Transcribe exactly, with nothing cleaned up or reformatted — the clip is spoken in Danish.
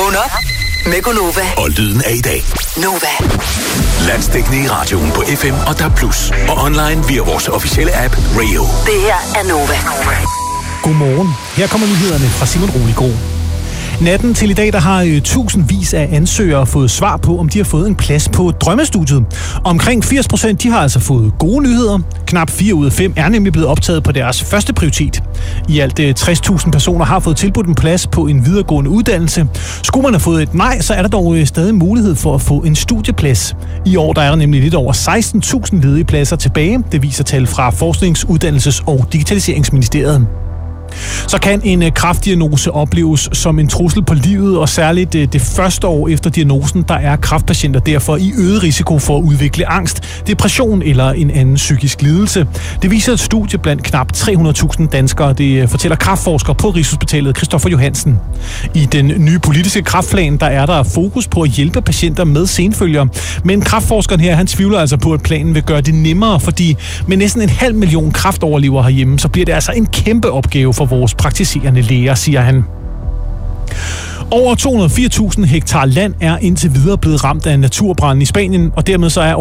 Vågn op med Gonova. Og lyden af i dag. Nova. Landsdækkende i radioen på F M og D A B plus. Og online via vores officielle app Radio. Det her er Nova. Godmorgen. Her kommer nyhederne fra Simon Roligro. Natten til i dag, der har tusindvis af ansøgere fået svar på, om de har fået en plads på drømmestudiet. Omkring firs procent, de har altså fået gode nyheder. Knap fire ud af fem er nemlig blevet optaget på deres første prioritet. I alt tres tusind personer har fået tilbudt en plads på en videregående uddannelse. Skulle man have fået et nej, så er der dog stadig mulighed for at få en studieplads. I år der er der nemlig lidt over seksten tusind ledige pladser tilbage. Det viser tal fra Forsknings-, Uddannelses- og Digitaliseringsministeriet. Så kan en kræftdiagnose opleves som en trussel på livet, og særligt det første år efter diagnosen, der er kræftpatienter derfor i øget risiko for at udvikle angst, depression eller en anden psykisk lidelse. Det viser et studie blandt knap tre hundrede tusind danskere, det fortæller kræftforsker på Rigshospitalet Christoffer Johansen. I den nye politiske kræftplan, der er der fokus på at hjælpe patienter med senfølger, men kræftforskeren her, han tvivler altså på, at planen vil gøre det nemmere, fordi med næsten en halv million kræftoverlevere herhjemme, så bliver det altså en kæmpe opgave for vores praktiserende læger, siger han. Over to hundrede og fire tusind hektar land er indtil videre blevet ramt af naturbranden i Spanien, og dermed så er